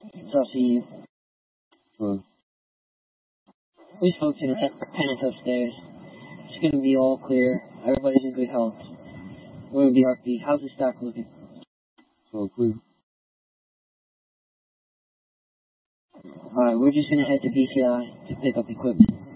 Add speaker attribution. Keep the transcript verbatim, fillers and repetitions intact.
Speaker 1: So I'll see you.
Speaker 2: Hmm.
Speaker 1: We spoke to the tenants upstairs. It's going to be all clear. Everybody's in good health. We're going to be R P. How's the stock looking?
Speaker 2: So clear.
Speaker 1: Alright, we're just going to head to B C I to pick up equipment.